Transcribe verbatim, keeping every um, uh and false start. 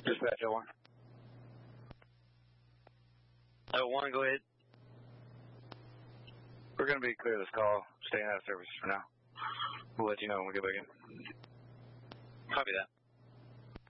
Dispatch oh one. oh one, go ahead. We're going to be clear of this call. Staying out of service for now. We'll let you know when we get back in. Copy that.